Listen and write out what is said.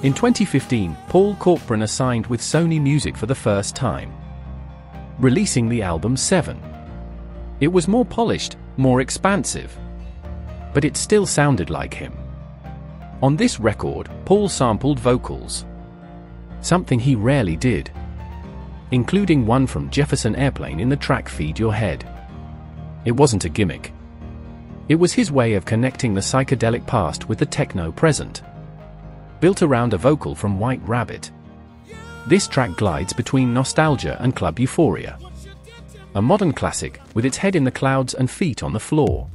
In 2015, Paul Corcoran assigned with Sony Music for the first time, releasing the album 7. It was more polished, more expansive, but it still sounded like him. On this record, Paul sampled vocals, something he rarely did, including one from Jefferson Airplane in the track Feed Your Head. It wasn't a gimmick. It was his way of connecting the psychedelic past with the techno present, built around a vocal from White Rabbit. This track glides between nostalgia and club euphoria, a modern classic with its head in the clouds and feet on the floor.